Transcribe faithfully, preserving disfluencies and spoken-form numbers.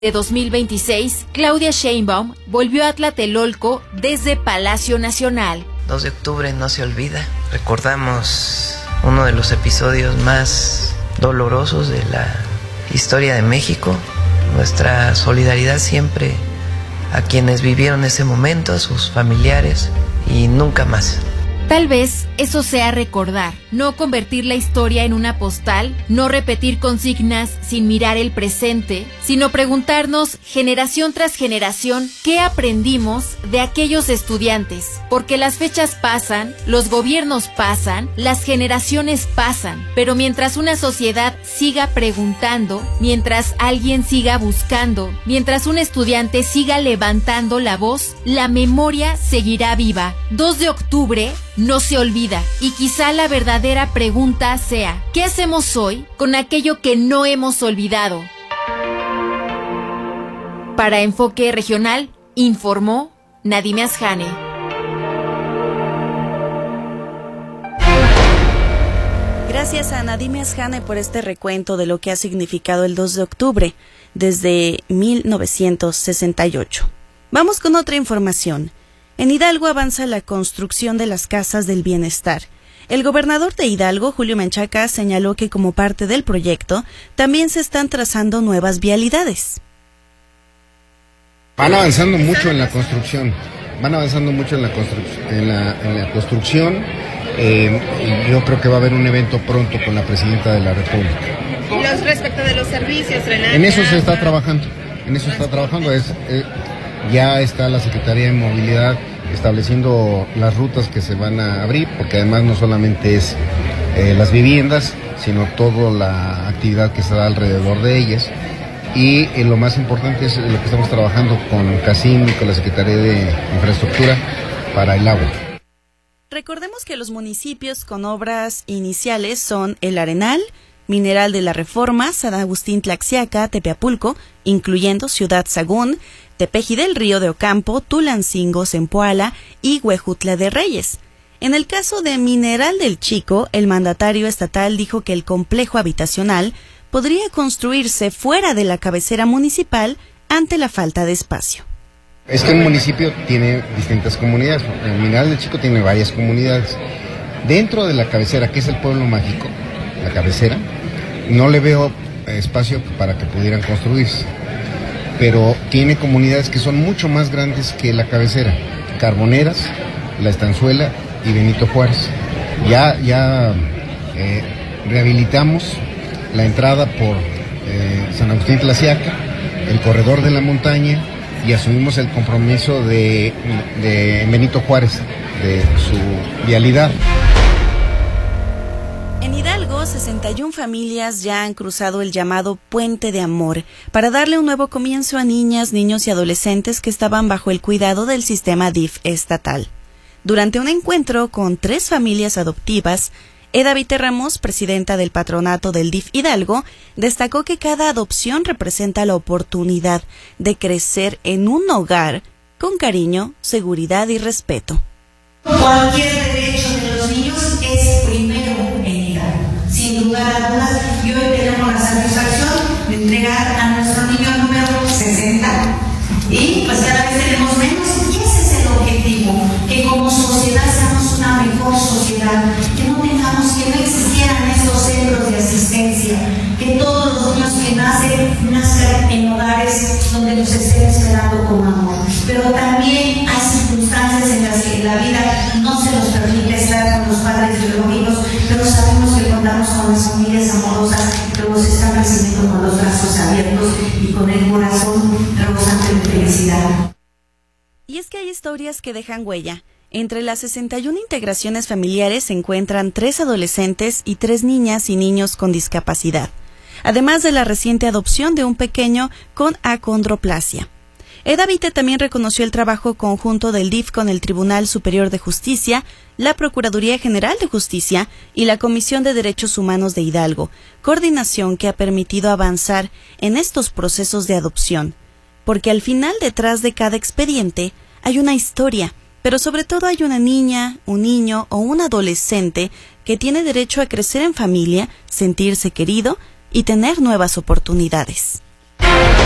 De dos mil veintiséis, Claudia Sheinbaum volvió a Tlatelolco desde Palacio Nacional. dos de octubre no se olvida. Recordamos uno de los episodios más dolorosos de la historia de México. Nuestra solidaridad siempre a quienes vivieron ese momento, a sus familiares, y nunca más. Tal vez eso sea recordar, no convertir la historia en una postal, no repetir consignas sin mirar el presente, sino preguntarnos generación tras generación qué aprendimos de aquellos estudiantes, porque las fechas pasan, los gobiernos pasan, las generaciones pasan, pero mientras una sociedad siga preguntando, mientras alguien siga buscando, mientras un estudiante siga levantando la voz, la memoria seguirá viva. dos de octubre no se olvida, y quizá la verdadera pregunta sea, ¿qué hacemos hoy con aquello que no hemos olvidado? Para Enfoque Regional, informó Nadime Asjane. Gracias a Nadime Asjane por este recuento de lo que ha significado el dos de octubre desde mil novecientos sesenta y ocho. Vamos con otra información. En Hidalgo avanza la construcción de las casas del bienestar. El gobernador de Hidalgo, Julio Menchaca, señaló que como parte del proyecto también se están trazando nuevas vialidades. Van avanzando mucho en la construcción, van avanzando mucho en la, construc en la, en la construcción. Eh, yo creo que va a haber un evento pronto con la presidenta de la República. Los respecto de los servicios, Renato. En eso se está trabajando, en eso se está trabajando. Es, eh, ya está la Secretaría de Movilidad estableciendo las rutas que se van a abrir, porque además no solamente es eh, las viviendas, sino toda la actividad que se da alrededor de ellas. Y eh, lo más importante es lo que estamos trabajando con CACIM y con la Secretaría de Infraestructura para el agua. Recordemos que los municipios con obras iniciales son El Arenal, Mineral de la Reforma, San Agustín Tlaxiaca, Tepeapulco, incluyendo Ciudad Sagún, Tepeji del Río de Ocampo, Tulancingo, Zempoala y Huejutla de Reyes. En el caso de Mineral del Chico, el mandatario estatal dijo que el complejo habitacional podría construirse fuera de la cabecera municipal ante la falta de espacio. Es que un municipio tiene distintas comunidades. El Mineral del Chico tiene varias comunidades. Dentro de la cabecera, que es el pueblo mágico, la cabecera, no le veo espacio para que pudieran construirse. Pero tiene comunidades que son mucho más grandes que la cabecera. Carboneras, La Estanzuela y Benito Juárez. Ya, ya eh, rehabilitamos la entrada por eh, San Agustín Tlaxiaca, el corredor de la montaña, y asumimos el compromiso de, de Benito Juárez, de su vialidad. En Hidalgo, sesenta y una familias ya han cruzado el llamado Puente de Amor para darle un nuevo comienzo a niñas, niños y adolescentes que estaban bajo el cuidado del sistema D I F estatal. Durante un encuentro con tres familias adoptivas, Eda Vite Ramos, presidenta del patronato del D I F Hidalgo, destacó que cada adopción representa la oportunidad de crecer en un hogar con cariño, seguridad y respeto. Cualquier derecho de los niños es primero en Hidalgo. Sin lugar a dudas, y hoy tenemos la satisfacción de entregar a nuestro niño número sesenta. Y pues cada vez tenemos menos, y ese es el objetivo, que como sociedad seamos una mejor sociedad, que no tengamos, que no existieran estos centros de asistencia, que todos los niños que nacen, nazcan en hogares donde los estén esperando con amor. Pero también hay circunstancias en las que la vida no se nos permite estar con los padres biológicos, pero sabemos que contamos con las familias amorosas que nos están recibiendo con los brazos abiertos y con el corazón rebosante de felicidad. Y es que hay historias que dejan huella. Entre las sesenta y una integraciones familiares se encuentran tres adolescentes y tres niñas y niños con discapacidad, además de la reciente adopción de un pequeño con acondroplasia. Eda Vite también reconoció el trabajo conjunto del D I F con el Tribunal Superior de Justicia, la Procuraduría General de Justicia y la Comisión de Derechos Humanos de Hidalgo, coordinación que ha permitido avanzar en estos procesos de adopción, porque al final detrás de cada expediente hay una historia, pero sobre todo hay una niña, un niño o un adolescente que tiene derecho a crecer en familia, sentirse querido y tener nuevas oportunidades.